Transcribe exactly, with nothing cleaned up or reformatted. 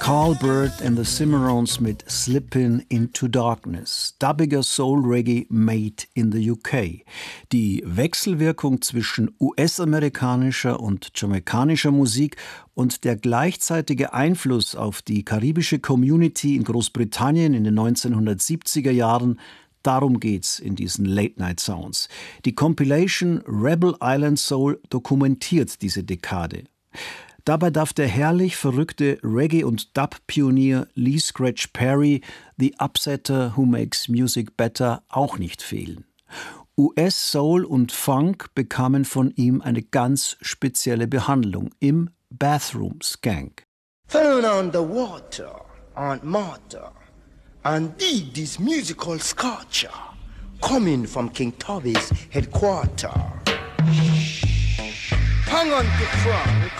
Carl Bird and the Cimarrons mit Slippin' into Darkness, dubbiger Soul Reggae made in the U K. Die Wechselwirkung zwischen U S-amerikanischer und jamaikanischer Musik und der gleichzeitige Einfluss auf die karibische Community in Großbritannien in den neunzehnhundertsiebziger Jahren, darum geht's in diesen Late-Night-Sounds. Die Compilation Rebel Island Soul dokumentiert diese Dekade. Dabei darf der herrlich verrückte Reggae- und Dub-Pionier Lee Scratch Perry, The Upsetter Who Makes Music Better, auch nicht fehlen. U S-Soul und Funk bekamen von ihm eine ganz spezielle Behandlung im Bathroom Skank. Turn on the water, Aunt Martha, and dig this musical sculpture coming from King Tubby's headquarters. Hang on to front.